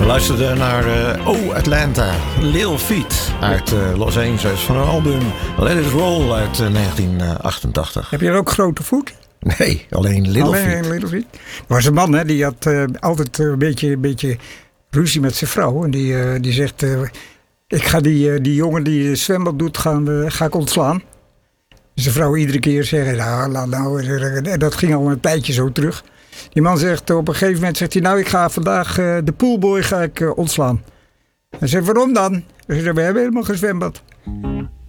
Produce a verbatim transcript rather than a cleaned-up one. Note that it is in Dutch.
Luisterde naar uh, Oh Atlanta, Lil Feat uit uh, Los Angeles van een album Let It Roll uit uh, negentien achtentachtig. Heb je er ook grote voet? Nee, alleen Lil alleen Feat. Little Feat. Er was een man, hè, die had uh, altijd een beetje, beetje ruzie met zijn vrouw. En die, uh, die zegt, uh, ik ga die, uh, die jongen die zwembad doet, gaan, uh, ga ik ontslaan. Zijn vrouw iedere keer zeggen, nou, nou, nou, dat ging al een tijdje zo terug. Die man zegt, op een gegeven moment zegt hij, nou, ik ga vandaag uh, de poolboy ga ik uh, ontslaan. Hij zegt, waarom dan? Hij zegt, we hebben helemaal geen zwembad.